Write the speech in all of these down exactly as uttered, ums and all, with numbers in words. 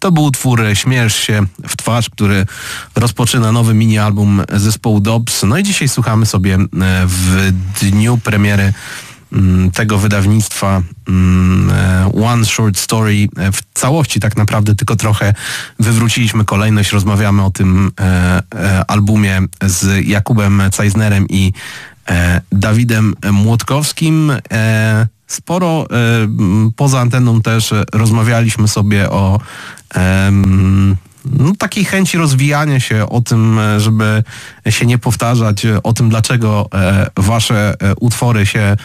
To był utwór Śmiesz się w twarz, który rozpoczyna nowy mini-album zespołu Dobbs. No i dzisiaj słuchamy sobie w dniu premiery tego wydawnictwa One Short Story w całości tak naprawdę, tylko trochę wywróciliśmy kolejność. Rozmawiamy o tym albumie z Jakubem Cajznerem i Dawidem Młotkowskim. Sporo poza anteną też rozmawialiśmy sobie o no, takiej chęci rozwijania się, o tym, żeby się nie powtarzać, o tym, dlaczego wasze utwory się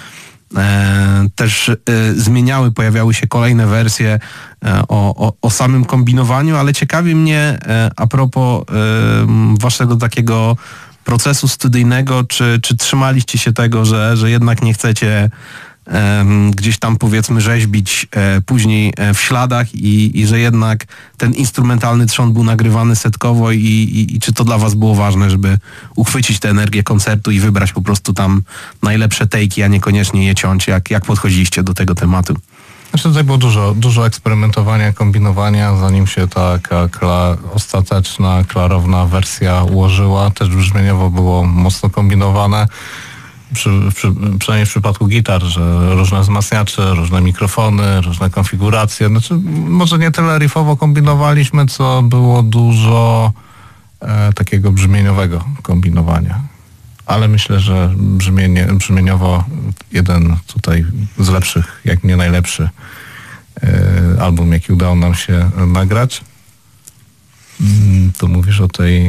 też zmieniały, pojawiały się kolejne wersje, o, o, o samym kombinowaniu, ale ciekawi mnie a propos waszego takiego procesu studyjnego, czy, czy trzymaliście się tego, że, że jednak nie chcecie gdzieś tam powiedzmy rzeźbić e, później e, w śladach i, i że jednak ten instrumentalny trzon był nagrywany setkowo i, i, i czy to dla was było ważne, żeby uchwycić tę energię koncertu i wybrać po prostu tam najlepsze tejki, a niekoniecznie je ciąć. Jak, jak podchodziliście do tego tematu? Znaczy tutaj było dużo, dużo eksperymentowania, kombinowania, zanim się taka kla, ostateczna, klarowna wersja ułożyła. Też brzmieniowo było mocno kombinowane. Przy, przy, przynajmniej w przypadku gitar, że różne wzmacniacze, różne mikrofony, różne konfiguracje. Znaczy, może nie tyle riffowo kombinowaliśmy, co było dużo e, takiego brzmieniowego kombinowania. Ale myślę, że brzmienie, brzmieniowo jeden tutaj z lepszych, jak nie najlepszy e, album, jaki udało nam się nagrać. Mm, tu mówisz o tej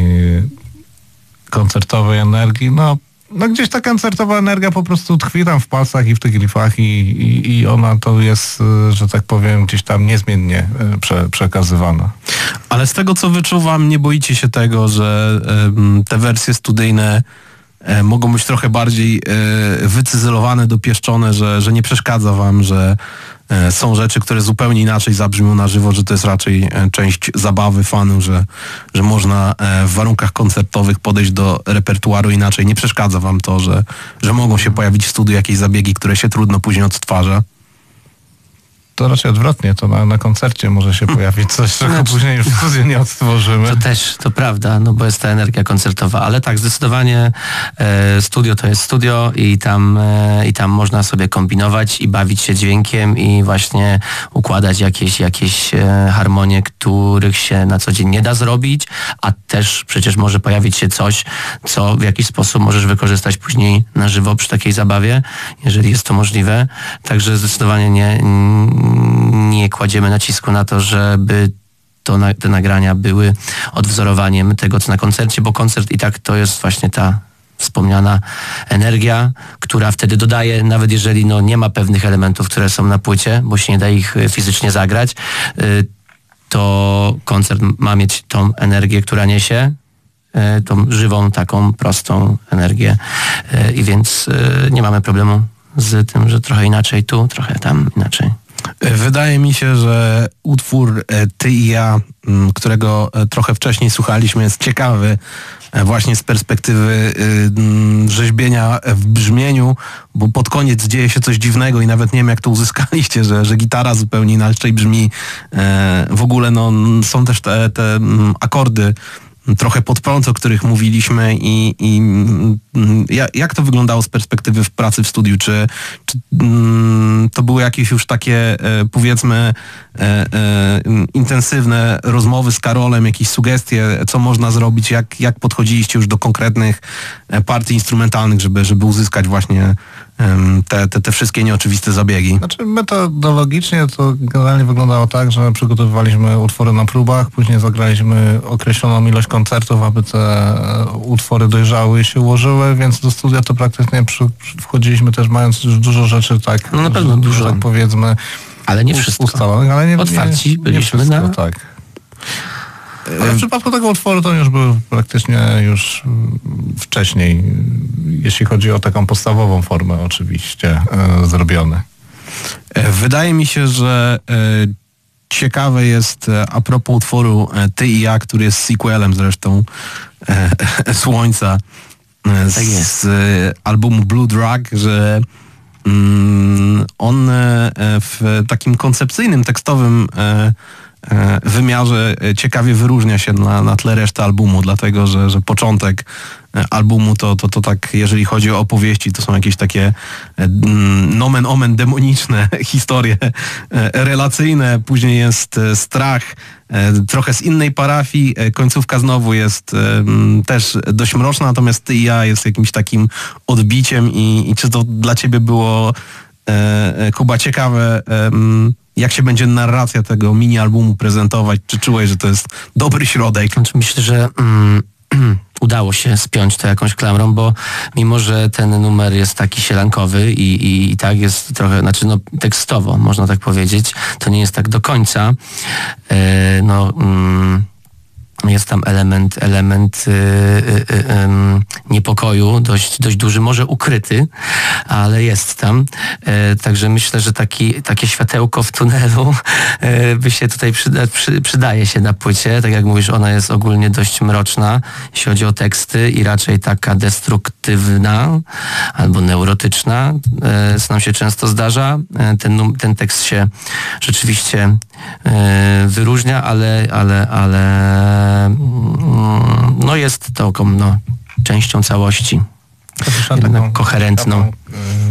koncertowej energii. No, No gdzieś ta koncertowa energia po prostu tkwi tam w palcach i w tych riffach i, i, i ona to jest, że tak powiem, gdzieś tam niezmiennie prze, przekazywana. Ale z tego, co wyczuwam, nie boicie się tego, że y, te wersje studyjne y, mogą być trochę bardziej y, wycyzelowane, dopieszczone, że, że nie przeszkadza wam, że y, są rzeczy, które zupełnie inaczej zabrzmią na żywo, że to jest raczej y, część zabawy fanu, że, że można y, w warunkach koncertowych podejść do repertuaru inaczej. Nie przeszkadza wam to, że, że mogą się pojawić w studiu jakieś zabiegi, które się trudno później odtwarza? To raczej odwrotnie, to na, na koncercie może się pojawić coś, czego znaczy, później już w studiu nie odtworzymy. To też, to prawda, no bo jest ta energia koncertowa, ale tak, zdecydowanie e, studio to jest studio i tam, e, i tam można sobie kombinować i bawić się dźwiękiem i właśnie układać jakieś, jakieś e, harmonie, których się na co dzień nie da zrobić, a też przecież może pojawić się coś, co w jakiś sposób możesz wykorzystać później na żywo przy takiej zabawie, jeżeli jest to możliwe. Także zdecydowanie nie nie kładziemy nacisku na to, żeby to na, te nagrania były odwzorowaniem tego, co na koncercie, bo koncert i tak to jest właśnie ta wspomniana energia, która wtedy dodaje, nawet jeżeli no, nie ma pewnych elementów, które są na płycie, bo się nie da ich fizycznie zagrać, to koncert ma mieć tą energię, która niesie, tą żywą, taką prostą energię i więc nie mamy problemu z tym, że trochę inaczej tu, trochę tam inaczej. Wydaje mi się, że utwór Ty i ja, którego trochę wcześniej słuchaliśmy, jest ciekawy właśnie z perspektywy rzeźbienia w brzmieniu, bo pod koniec dzieje się coś dziwnego i nawet nie wiem, jak to uzyskaliście, że, że gitara zupełnie inaczej brzmi. W ogóle no, są też te, te akordy trochę pod prąd, o których mówiliśmy i, i jak to wyglądało z perspektywy w pracy w studiu? Czy, czy to były jakieś już takie powiedzmy intensywne rozmowy z Karolem, jakieś sugestie, co można zrobić, jak, jak podchodziliście już do konkretnych partii instrumentalnych, żeby, żeby uzyskać właśnie te, te, te wszystkie nieoczywiste zabiegi? Znaczy metodologicznie to generalnie wyglądało tak, że przygotowywaliśmy utwory na próbach, później zagraliśmy określoną ilość koncertów, aby te utwory dojrzały i się ułożyły, więc do studia to praktycznie przy, wchodziliśmy też mając już dużo rzeczy tak, no na pewno że, dużo, tak powiedzmy, ale nie wszystko. Ustalonych, ale nie, Otwarci nie, byliśmy nie wszystko, na... tak. Ale w przypadku tego utworu to już był praktycznie już wcześniej, jeśli chodzi o taką podstawową formę oczywiście, e, zrobione. Wydaje mi się, że e, ciekawe jest e, a propos utworu e, Ty i ja, który jest sequelem zresztą e, e, Słońca e, z, tak z e, albumu Blue Drag, że mm, on e, w takim koncepcyjnym, tekstowym e, wymiarze ciekawie wyróżnia się na, na tle reszty albumu, dlatego że, że początek albumu to, to, to tak, jeżeli chodzi o opowieści, to są jakieś takie nomen omen demoniczne historie relacyjne, później jest strach, trochę z innej parafii, końcówka znowu jest też dość mroczna, natomiast Ty i ja jest jakimś takim odbiciem i, i czy to dla Ciebie było, Kuba, ciekawe, jak się będzie narracja tego mini-albumu prezentować? Czy czułeś, że to jest dobry środek? Znaczy, myślę, że mm, udało się spiąć to jakąś klamrą, bo mimo, że ten numer jest taki sielankowy i, i, i tak jest trochę, znaczy no tekstowo, można tak powiedzieć, to nie jest tak do końca. Yy, no... Mm, jest tam element, element y, y, y, y, niepokoju, dość, dość duży, może ukryty, ale jest tam. E, także myślę, że taki, takie światełko w tunelu e, by się tutaj przyda, przy, przydaje się na płycie. Tak jak mówisz, ona jest ogólnie dość mroczna, jeśli chodzi o teksty i raczej taka destruktywna albo neurotyczna, e, co nam się często zdarza. E, ten, ten tekst się rzeczywiście e, wyróżnia, ale, ale, ale no jest to no, częścią całości. Jednak koherentną. Taką,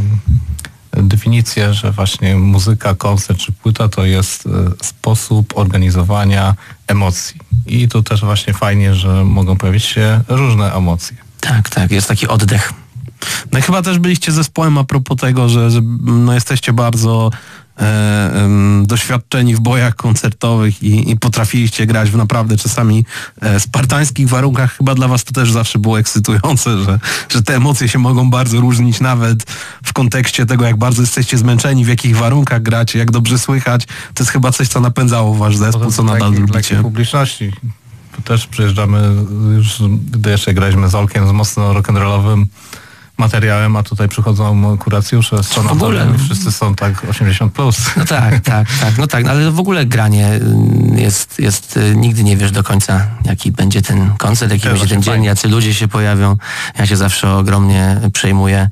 y, definicję, że właśnie muzyka, koncert czy płyta to jest y, sposób organizowania emocji. I tu też właśnie fajnie, że mogą pojawić się różne emocje. Tak, tak, jest taki oddech. No i chyba też byliście zespołem a propos tego, że, że no jesteście bardzo e, e, doświadczeni w bojach koncertowych i, i potrafiliście grać w naprawdę czasami e, spartańskich warunkach. Chyba dla was to też zawsze było ekscytujące, że, że te emocje się mogą bardzo różnić nawet w kontekście tego, jak bardzo jesteście zmęczeni, w jakich warunkach gracie, jak dobrze słychać. To jest chyba coś, co napędzało wasz zespół, co nadal lubicie. Dla publiczności. Też przyjeżdżamy, już gdy jeszcze graliśmy z Olkiem, z mocno rock'n'rollowym materiałem, a tutaj przychodzą kuracjusze z sanatorium i wszyscy są tak osiemdziesiąt plus. No tak, tak, tak, no tak, no ale w ogóle granie jest, jest, nigdy nie wiesz do końca, jaki będzie ten koncert, jaki będzie ten dzień, jacy ludzie się pojawią. Ja się zawsze ogromnie przejmuję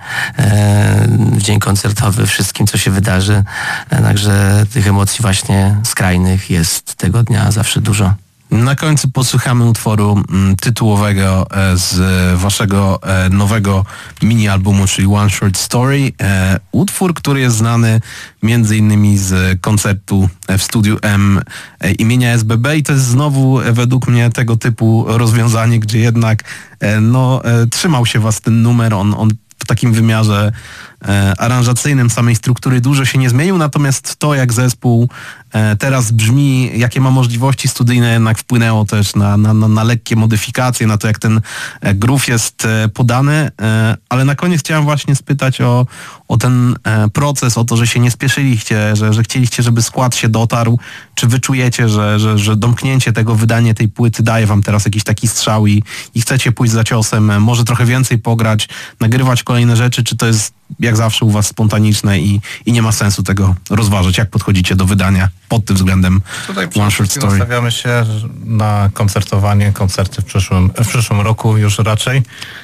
e, w dzień koncertowy wszystkim, co się wydarzy, e, także tych emocji właśnie skrajnych jest tego dnia zawsze dużo. Na końcu posłuchamy utworu m, tytułowego e, z waszego e, nowego mini-albumu, czyli One Short Story. E, utwór, który jest znany między innymi z koncertu w Studiu M e, imienia S B B i to jest znowu e, według mnie tego typu rozwiązanie, gdzie jednak e, no, e, trzymał się was ten numer, on, on w takim wymiarze e, aranżacyjnym samej struktury dużo się nie zmienił, natomiast to, jak zespół e, teraz brzmi, jakie ma możliwości studyjne, jednak wpłynęło też na, na, na, na lekkie modyfikacje, na to, jak ten e, groove jest e, podany, e, ale na koniec chciałem właśnie spytać o, o ten e, proces, o to, że się nie spieszyliście, że, że chcieliście, żeby skład się dotarł. Czy wy czujecie, że, że, że domknięcie tego, wydanie tej płyty daje wam teraz jakiś taki strzał i, i chcecie pójść za ciosem, może trochę więcej pograć, nagrywać kolejne rzeczy, czy to jest jak zawsze u was spontaniczne i, i nie ma sensu tego rozważać? Jak podchodzicie do wydania pod tym względem Tutaj One Short Story? Nastawiamy się na koncertowanie, koncerty w przyszłym, w przyszłym roku już raczej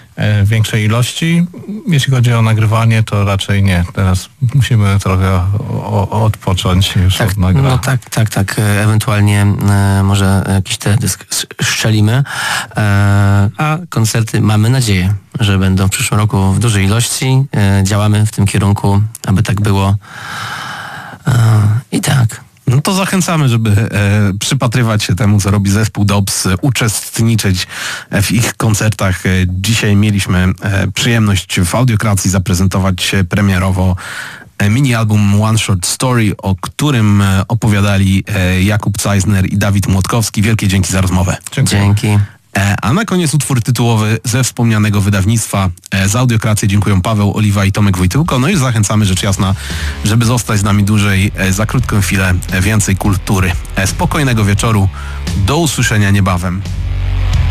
w większej ilości. Jeśli chodzi o nagrywanie, to raczej nie. Teraz musimy trochę o, o, odpocząć już tak, od nagrania. No tak, tak, tak. Ewentualnie e, może jakiś teledysk szczelimy. E, a koncerty mamy nadzieję, że będą w przyszłym roku w dużej ilości. E, działamy w tym kierunku, aby tak było. E, I tak. No to zachęcamy, żeby e, przypatrywać się temu, co robi zespół Dobs, e, uczestniczyć w ich koncertach. E, dzisiaj mieliśmy e, przyjemność w Audiokracji zaprezentować premierowo e, mini-album One Short Story, o którym e, opowiadali e, Jakub Zeisner i Dawid Młotkowski. Wielkie dzięki za rozmowę. Dziękuję. Dzięki. A na koniec utwór tytułowy ze wspomnianego wydawnictwa. Z Audiokracji dziękują Paweł Oliwa i Tomek Wojtyłko. No i zachęcamy rzecz jasna, żeby zostać z nami dłużej. Za krótką chwilę więcej kultury. Spokojnego wieczoru. Do usłyszenia niebawem.